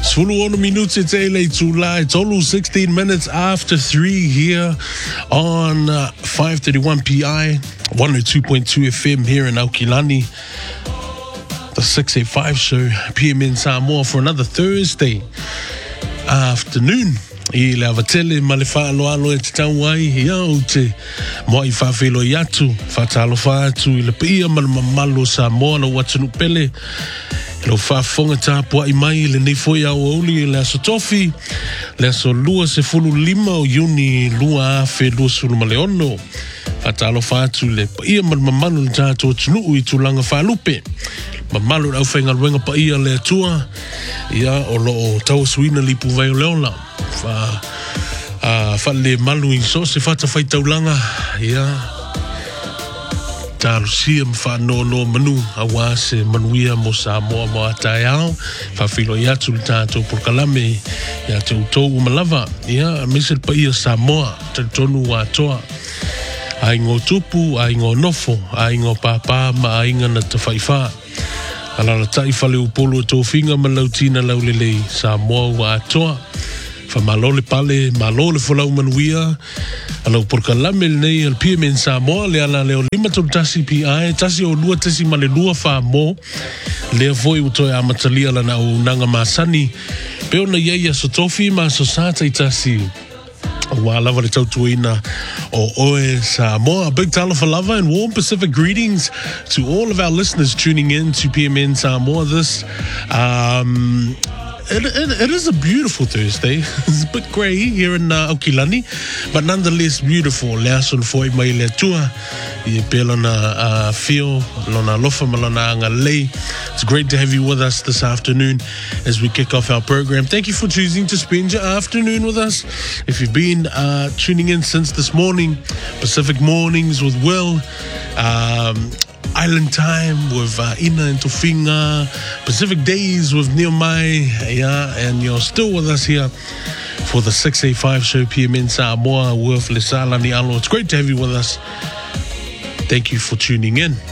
Sulu minutes it's late July. It's only 16 minutes after 3 here on 531 PI, 102.2 FM here in Aukilani. The 685 show, PM in Samoa for another Thursday afternoon. I le avatele ma le whaaloalo e te tauai ia o te moa I whawhelo I atu whatalo whaatu I le pia ma le mamalo Samoa na watanu pele lo whafonga tāpua I mai le nei foi au auli le aso tofi le aso lua se fulu lima o Iuni lua afe lua sulu ma le ono whatalo whaatu le pia ma le mamalo le tātua tunu I tulanga whalupe mamalo au whainga ruenga pa ia le atua ia o lo o tau suina lipu vai o leola fa le malu in so se fata fai taulanga ia tarusia fa no manu awa se manuia mo Samoa mo ataiao fa filo ia tultato por kalame ia tau malava ia misel pa ia Samoa tonu wa toa ai ngo tupu ai ngo nofo ai ngo papa ma ai ngana te faifa ala la tai fale upolo to finga malautina laulele Samoa wa toa fa malole pale malole folau manuia ala por kalame nei al PM Samoa le ala le lima to tasi PI tasi o lua tasi male lua fa mo le foi uto ya matalia la na unanga masani pe ona ia so tofi ma so sata tasi wa lava le tautuina o oe Samoa. A big talo for lava and warm Pacific greetings to all of our listeners tuning in to PMN Samoa. This It is a beautiful Thursday. It's a bit grey here in Aukilani, but nonetheless beautiful. Leason foi mai le tua. I pelona feel lona lofa malona ngalei. It's great to have you with us this afternoon as we kick off our program. Thank you for choosing to spend your afternoon with us. If you've been tuning in since this morning, Pacific Mornings with Will, Island Time with Ina and Tofinga, Pacific Days with Neomai, yeah, and you're still with us here for the 685 show, PMN Samoa with Lesala Nialo. It's great to have you with us. Thank you for tuning in.